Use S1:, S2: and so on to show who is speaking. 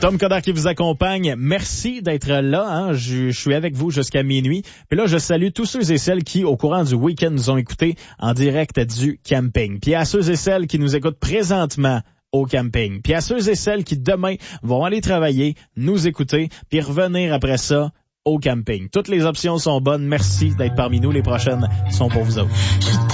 S1: Tom Coderre qui vous accompagne. Merci d'être là. Hein. Je suis avec vous jusqu'à minuit. Puis là, je salue tous ceux et celles qui, au courant du week-end, nous ont écoutés en direct du camping. Puis à ceux et celles qui nous écoutent présentement au camping. Puis à ceux et celles qui, demain, vont aller travailler, nous écouter, puis revenir après ça au camping. Toutes les options sont bonnes. Merci d'être parmi nous. Les prochaines sont pour vous autres.